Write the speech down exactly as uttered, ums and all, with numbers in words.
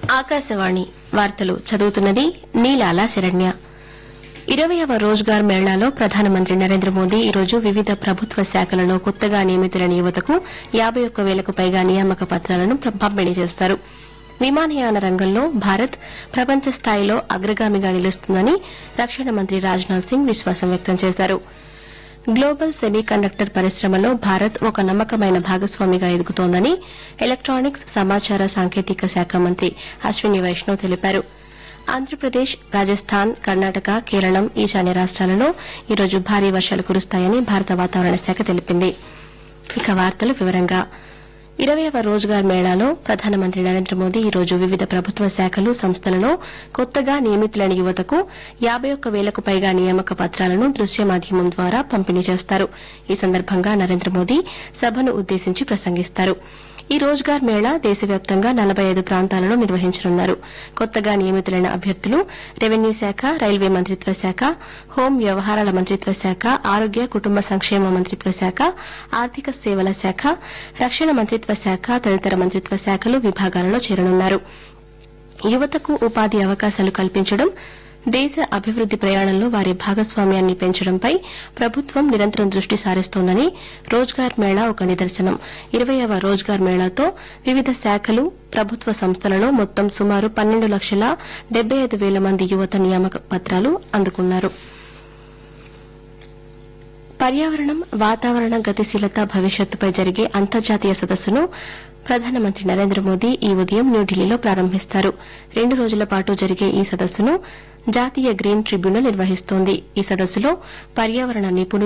ఆకాశవాణి వార్తలు చదువుతున్నది నీలాల శరణ్య. ఇరవైవ రోజ్గార్ మేళాలో ప్రధానమంత్రి నరేంద్ర మోదీ ఈరోజు వివిధ ప్రభుత్వ శాఖలలో కొత్తగా నియమితులైన యువతకు యాబై ఒక్క వేలకు పైగా నియామక పత్రాలను పంపిణీ చేస్తారు. విమానయాన రంగంలో భారత్ ప్రపంచ స్థాయిలో అగ్రగామిగా నిలుస్తుందని రక్షణ మంత్రి రాజ్నాథ్ సింగ్ విశ్వాసం వ్యక్తం చేశారు. గ్లోబల్ సెమీ కండక్టర్ పరిశ్రమలో భారత్ ఒక నమ్మకమైన భాగస్వామిగా ఎదుగుతోందని ఎలక్టానిక్స్ సమాచార సాంకేతిక శాఖ మంత్రి అశ్విని వైష్ణవ్ తెలిపారు. ఆంధ్రప్రదేశ్, రాజస్థాన్, కర్ణాటక, కేరళం, ఈశాన్య రాష్ట్రాలలో ఈరోజు భారీ వర్షాలు కురుస్తాయని భారత వాతావరణ శాఖ తెలిపింది. ఇక వార్తలు వివరంగా ఇరవైవ రోజ్గార్ మేళాలో ప్రధానమంత్రి నరేంద్ర మోదీ ఈరోజు వివిధ ప్రభుత్వ శాఖలు, సంస్థలలో కొత్తగా నియమితులైన యువతకు యాబై ఒక్క వేలకు పైగా నియామక పత్రాలను దృశ్య మాధ్యమం ద్వారా పంపిణీ చేస్తారు. ఈ సందర్భంగా నరేంద్ర మోదీ సభను ఉద్దేశించి ప్రసంగిస్తారు. ఈ రోజ్గార్ మేళా దేశవ్యాప్తంగా నలభై ఐదు ప్రాంతాలలో నిర్వహించనున్నారు. కొత్తగా నియమితులైన అభ్యర్థులు రెవెన్యూ శాఖ, రైల్వే మంత్రిత్వ శాఖ, హోం వ్యవహారాల మంత్రిత్వ శాఖ, ఆరోగ్య కుటుంబ సంక్షేమ మంత్రిత్వ శాఖ, ఆర్థిక సేవల శాఖ, రక్షణ మంత్రిత్వ శాఖ తదితర మంత్రిత్వ శాఖలు, విభాగాలలో చేరనున్నారు. యువతకు ఉపాధి అవకాశాలు కల్పించడం, దేశ అభివృద్ది ప్రయాణంలో వారి భాగస్వామ్యాన్ని పెంచడంపై ప్రభుత్వం నిరంతరం దృష్టి సారిస్తోందని రోజ్గార్ మేళా ఒక నిదర్శనం. ఇరవైవ రోజ్గార్ మేళాతో వివిధ శాఖలు, ప్రభుత్వ సంస్థలలో మొత్తం సుమారు పన్నెండు లక్షల డెబ్బై ఐదు వేల మంది యువత నియామక పత్రాలు అందుకున్నారు. పర్యావరణం, వాతావరణ గతిశీలత భవిష్యత్తుపై జరిగే అంతర్జాతీయ సదస్సును ప్రధానమంత్రి నరేంద్ర మోదీ ఈ ఉదయం న్యూఢిల్లీలో ప్రారంభిస్తారు. రెండు రోజుల పాటు జరిగే ఈ సదస్సును జాతీయ గ్రీన్ ట్రిబ్యునల్ నిర్వహిస్తోంది. ఈ సదస్సులో పర్యావరణ నిపుణులు,